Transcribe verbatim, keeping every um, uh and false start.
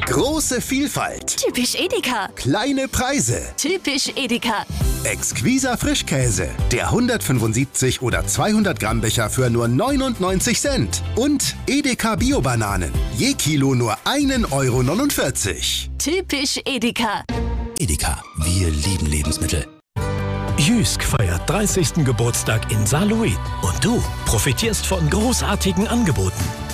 Große Vielfalt. Typisch Edeka. Kleine Preise. Typisch Edeka. Exquiser Frischkäse. Der hundertfünfundsiebzig oder zweihundert Gramm Becher für nur neunundneunzig Cent. Und Edeka Bio-Bananen. Je Kilo nur ein Euro neunundvierzig. Typisch Edeka. Edeka, wir lieben Lebensmittel. Jysk feiert dreißigsten Geburtstag in Saarlouis. Und du profitierst von großartigen Angeboten.